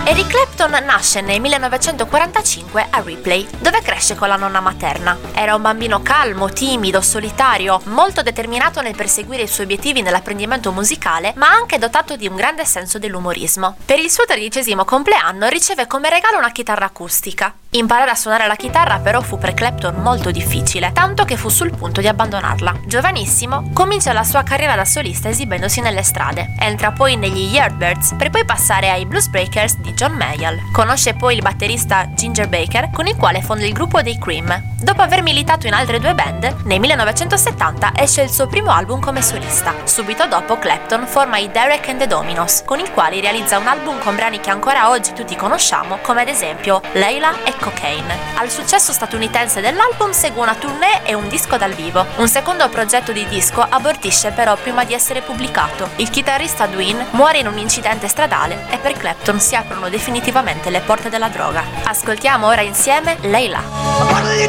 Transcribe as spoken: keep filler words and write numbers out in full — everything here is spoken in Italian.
Eric Clapton nasce nel millenovecentoquarantacinque a Ripley, dove cresce con la nonna materna. Era un bambino calmo, timido, solitario, molto determinato nel perseguire i suoi obiettivi nell'apprendimento musicale, ma anche dotato di un grande senso dell'umorismo. Per il suo tredicesimo compleanno riceve come regalo una chitarra acustica. Imparare a suonare la chitarra però fu per Clapton molto difficile, tanto che fu sul punto di abbandonarla. Giovanissimo, comincia la sua carriera da solista esibendosi nelle strade. Entra poi negli Yardbirds, per poi passare ai Blues Breakers di John Mayall. Conosce poi il batterista Ginger Baker, con il quale fonda il gruppo dei Cream. Dopo aver militato in altre due band, nel millenovecentosettanta esce il suo primo album come solista. Subito dopo Clapton forma i Derek and the Dominos, con il quale realizza un album con brani che ancora oggi tutti conosciamo, come ad esempio Layla e Cocaine. Al successo statunitense dell'album segue una tournée e un disco dal vivo. Un secondo progetto di disco abortisce però prima di essere pubblicato. Il chitarrista Dwayne muore in un incidente stradale e per Clapton si aprono definitivamente le porte della droga. Ascoltiamo ora insieme Layla.